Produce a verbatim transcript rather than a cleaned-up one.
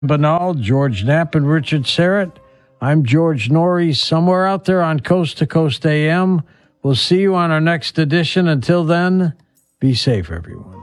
Banal, George Knapp, and Richard Serrett. I'm George Norrie, somewhere out there on Coast to Coast A M. We'll see you on our next edition. Until then, be safe, everyone.